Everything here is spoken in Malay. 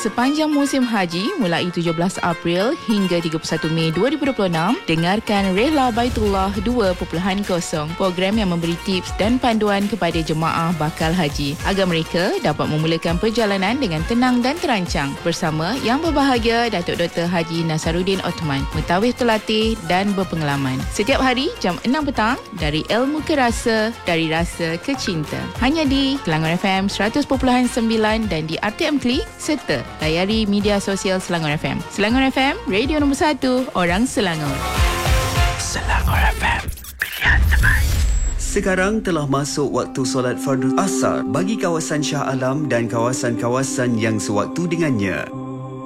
sepanjang musim haji mulai 17 April hingga 31 Mei 2026, dengarkan Rehla Baitullah 2.0, program yang memberi tips dan panduan kepada jemaah bakal haji agar mereka dapat memulakan perjalanan dengan tenang dan terancang bersama Yang Berbahagia Datuk Dr. Haji Nasaruddin Othman, mentawis terlatih dan berpengalaman. Setiap hari jam 6 petang, dari ilmu ke rasa, dari rasa ke cinta. Hanya di Selangor FM 100.9 dan di RTM Klik serta layari media sosial Selangor FM. Selangor FM, radio nombor 1 orang Selangor. Selangor FM, pilihan terbaik. Sekarang telah masuk waktu solat fardu asar bagi kawasan Shah Alam dan kawasan-kawasan yang sewaktu dengannya.